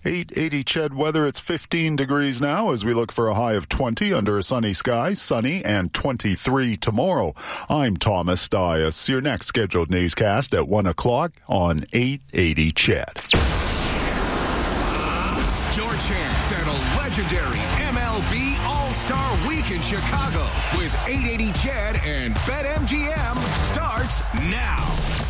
880 Ched weather. It's 15 degrees now as we look for a high of 20 under a sunny sky, sunny and 23 tomorrow. I'm Thomas Dias. Your next scheduled newscast at 1 o'clock on 880 Ched. Your chance at a legendary MLB All-Star Week in Chicago with 880 Ched and BetMGM starts now.